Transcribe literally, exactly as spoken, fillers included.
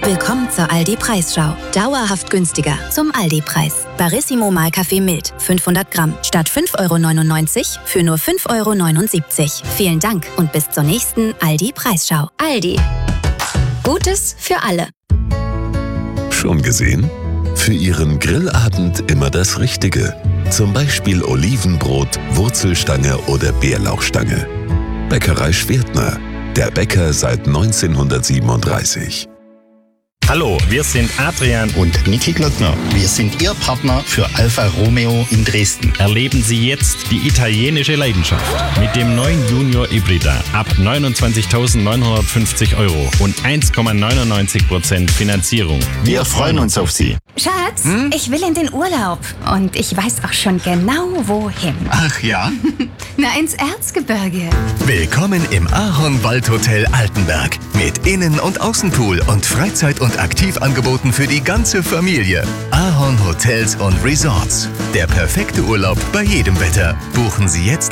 Willkommen zur Aldi-Preisschau. Dauerhaft günstiger zum Aldi-Preis. Barissimo Mahlkaffee mild, fünfhundert Gramm, statt fünf Euro neunundneunzig für nur fünf Euro neunundsiebzig. Vielen Dank und bis zur nächsten Aldi-Preisschau. Aldi. Gutes für alle. Schon gesehen? Für Ihren Grillabend immer das Richtige. Zum Beispiel Olivenbrot, Wurzelstange oder Bärlauchstange. Bäckerei Schwertner. Der Bäcker seit neunzehnhundertsiebenunddreißig. Hallo, wir sind Adrian und Niki Glockner. Wir sind Ihr Partner für Alfa Romeo in Dresden. Erleben Sie jetzt die italienische Leidenschaft mit dem neuen Junior Hybrida ab neunundzwanzigtausendneunhundertfünfzig Euro und eins Komma neunundneunzig Prozent Finanzierung. Wir freuen uns auf Sie. Schatz, hm? ich will in den Urlaub und ich weiß auch schon genau, wohin. Ach ja? Na, ins Erzgebirge. Willkommen im Ahorn-Waldhotel Altenberg mit Innen- und Außenpool und Freizeit- und Aktivangeboten für die ganze Familie. Ahorn Hotels und Resorts. Der perfekte Urlaub bei jedem Wetter. Buchen Sie jetzt